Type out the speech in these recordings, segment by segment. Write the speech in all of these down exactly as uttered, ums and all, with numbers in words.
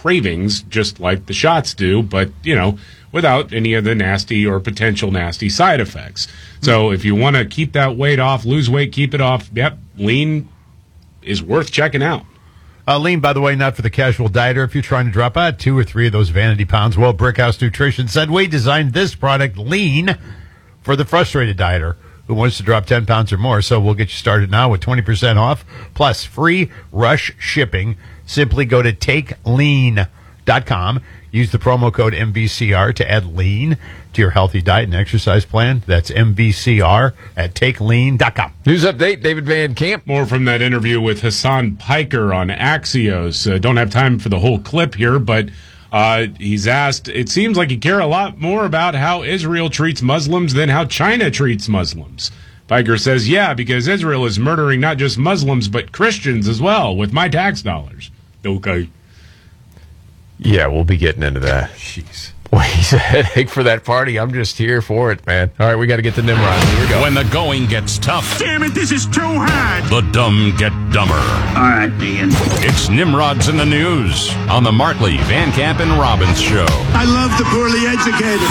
cravings, just like the shots do, but, you know, without any of the nasty or potential nasty side effects. So if you want to keep that weight off, lose weight, keep it off, yep, Lean is worth checking out. Uh, Lean, by the way, not for the casual dieter. If you're trying to drop out two or three of those vanity pounds, well, Brickhouse Nutrition said we designed this product, Lean, for the frustrated dieter who wants to drop ten pounds or more. So we'll get you started now with twenty percent off plus free rush shipping. Simply go to take lean dot com. Use the promo code M V C R to add Lean to your healthy diet and exercise plan. That's M V C R at take lean dot com. News update, David Van Camp. More from that interview with Hassan Piker on Axios. Uh, don't have time for the whole clip here, but uh, he's asked, it seems like you care a lot more about how Israel treats Muslims than how China treats Muslims. Piker says, yeah, because Israel is murdering not just Muslims, but Christians as well with my tax dollars. Okay. Yeah, we'll be getting into that. Jeez. Boy, he's a headache for that party. I'm just here for it, man. All right, we got to get to Nimrod. Here we go. When the going gets tough, Damn it, this is too hard. the dumb get dumber. All right, Dean. It's Nimrod's in the News on the Markley, Van Camp, and Robbins Show. I love the poorly educated.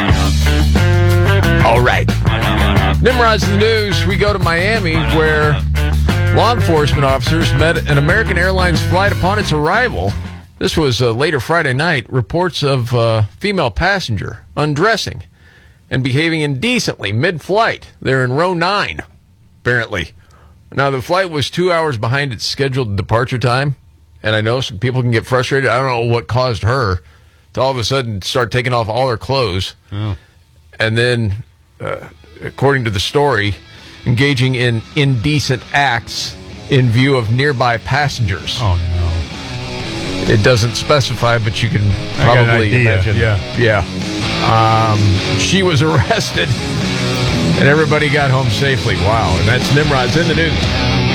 All right. Nimrod's in the News. We go to Miami, where law enforcement officers met an American Airlines flight upon its arrival. This was uh, later Friday night. Reports of uh, female passenger undressing and behaving indecently mid-flight. They're in row nine, apparently. Now, the flight was two hours behind its scheduled departure time, and I know some people can get frustrated. I don't know what caused her to all of a sudden start taking off all her clothes. Oh. And then, uh, according to the story, engaging in indecent acts in view of nearby passengers. Oh, no. It doesn't specify, but you can probably imagine. Yeah. Yeah. Um, she was arrested, and everybody got home safely. Wow. And that's Nimrod's in the News.